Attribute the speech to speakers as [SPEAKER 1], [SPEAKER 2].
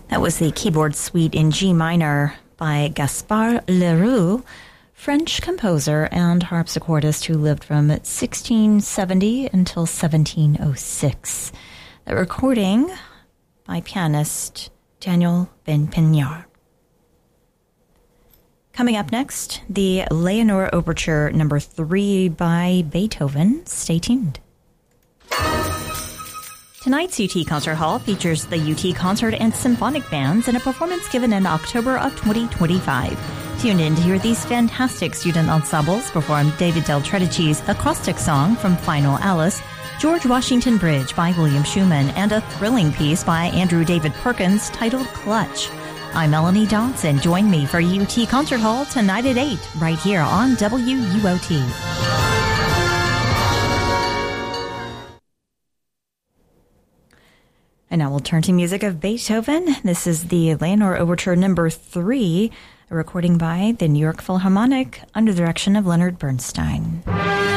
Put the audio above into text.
[SPEAKER 1] That was the keyboard suite in G minor by Gaspard Leroux, French composer and harpsichordist who lived from 1670 until 1706. The recording by pianist Daniel Benpignar. Coming up next, the Leonore Overture No. 3 by Beethoven. Stay tuned. Tonight's UT Concert Hall features the UT Concert and Symphonic Bands in a performance given in October of 2025. Tune in to hear these fantastic student ensembles perform David Del Tredici's acrostic song from Final Alice, George Washington Bridge by William Schumann, and a thrilling piece by Andrew David Perkins titled Clutch. I'm Melanie Dodson. Join me for UT Concert Hall tonight at 8, right here on WUOT. And now we'll turn to music of Beethoven. This is the Leonore Overture No. 3, a recording by the New York Philharmonic under the direction of Leonard Bernstein.